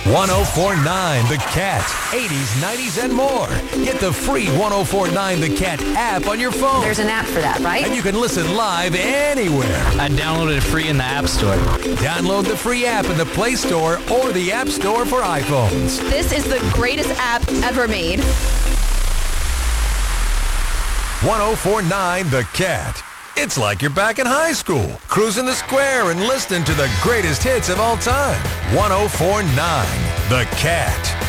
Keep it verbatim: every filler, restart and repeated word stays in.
one oh four point nine The Cat. eighties, nineties, and more. Get the free one oh four point nine The Cat app on your phone. There's an app for that, right? And you can listen live anywhere. I downloaded it free in the App Store. Download the free app in the Play Store or the App Store for iPhones. This is the greatest app ever made. one oh four point nine The Cat. It's like you're back in high school, cruising the square and listening to the greatest hits of all time. one oh four point nine The Cat.